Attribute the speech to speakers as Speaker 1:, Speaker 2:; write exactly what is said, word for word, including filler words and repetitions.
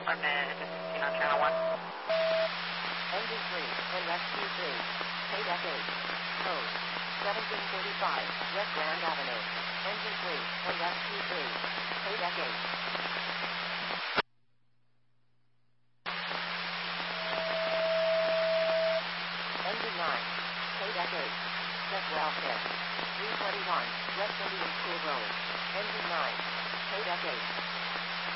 Speaker 1: I'm in on channel one.
Speaker 2: Engine three, N S Q three, Paydeck eight, code seventeen thirty-five, West Grand Avenue. Engine three, N S Q three, Paydeck eight. Engine nine, Paydeck eight, Stepwell six, three twenty-one, West Indian School Road. Engine nine, Paydeck eight.